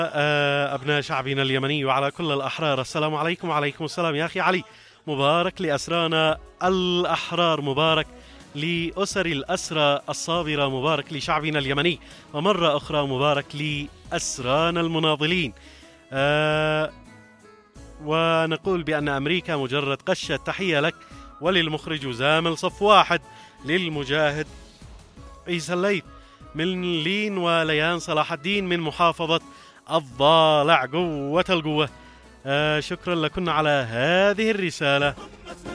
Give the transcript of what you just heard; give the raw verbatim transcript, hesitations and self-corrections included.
أبناء شعبنا اليمني وعلى كل الأحرار، السلام عليكم. وعليكم السلام يا أخي علي. مبارك لأسرانا الأحرار، مبارك لأسر الأسرى الصابرة، مبارك لشعبنا اليمني، ومرة أخرى مبارك لأسرانا المناضلين. آه ونقول بأن أمريكا مجرد قشة. تحية لك وللمخرج وزامل صف واحد، للمجاهد عيسى الليث من لين، وليان صلاح الدين من محافظة الضالع. قوة القوة. آه شكرا لكم على هذه الرسالة.